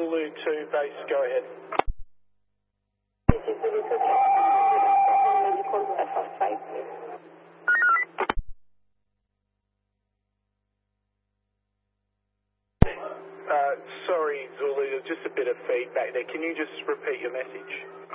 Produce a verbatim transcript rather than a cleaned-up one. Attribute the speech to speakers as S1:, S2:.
S1: Zulu two base, go ahead. Uh, sorry, Zulu, there's just a bit of feedback there. Can you just repeat your message?